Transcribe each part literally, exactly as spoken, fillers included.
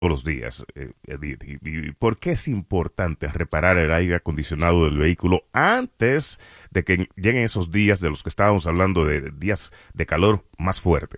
todos los días, eh, Edith. ¿Y, y por qué es importante reparar el aire acondicionado del vehículo antes de que lleguen esos días de los que estábamos hablando, de días de calor más fuerte?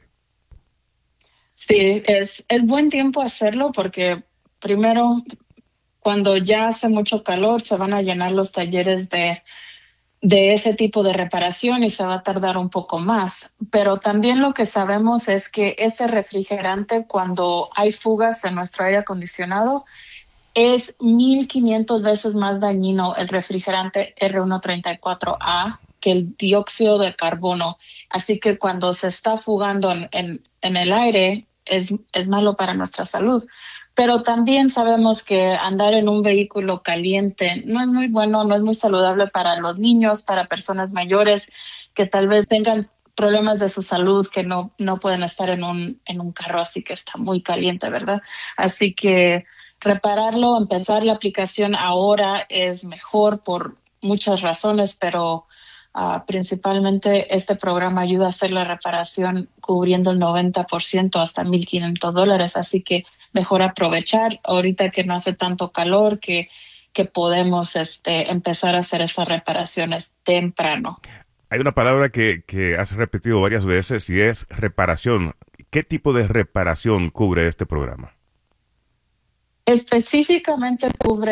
Sí, es, es buen tiempo hacerlo porque primero, cuando ya hace mucho calor, se van a llenar los talleres de, de ese tipo de reparación y se va a tardar un poco más. Pero también lo que sabemos es que ese refrigerante, cuando hay fugas en nuestro aire acondicionado, es mil quinientas veces más dañino el refrigerante R ciento treinta y cuatro A que el dióxido de carbono. Así que cuando se está fugando en, en, en el aire, es, es malo para nuestra salud. Pero también sabemos que andar en un vehículo caliente no es muy bueno, no es muy saludable para los niños, para personas mayores que tal vez tengan problemas de su salud, que no, no pueden estar en un, en un carro así que está muy caliente, ¿verdad? Así que repararlo, empezar la aplicación ahora es mejor por muchas razones, pero uh, principalmente este programa ayuda a hacer la reparación cubriendo el noventa por ciento hasta mil quinientos dólares. Así que mejor aprovechar ahorita que no hace tanto calor que, que podemos este, empezar a hacer esas reparaciones temprano. Hay una palabra que, que has repetido varias veces y es reparación. ¿Qué tipo de reparación cubre este programa? Específicamente cubre